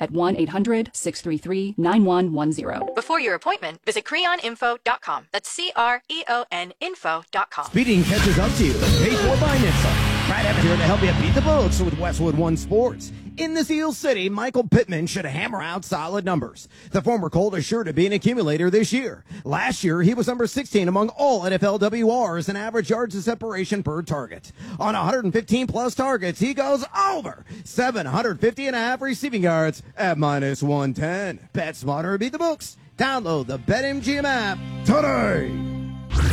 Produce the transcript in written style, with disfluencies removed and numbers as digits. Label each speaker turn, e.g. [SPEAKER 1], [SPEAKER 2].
[SPEAKER 1] at 1-800-633-9110.
[SPEAKER 2] Before your appointment, visit creoninfo.com. That's CREON info.com.
[SPEAKER 3] Speeding catches up to you. Paid for by Nissan. Brad Evans here to help you beat the books with Westwood One Sports. In the Steel City, Michael Pittman should hammer out solid numbers. The former Colt is sure to be an accumulator this year. Last year, he was number 16 among all NFL WRs in average yards of separation per target. On 115-plus targets, he goes over 750.5 receiving yards at minus 110. Bet smarter, beat the books. Download the BetMGM app today.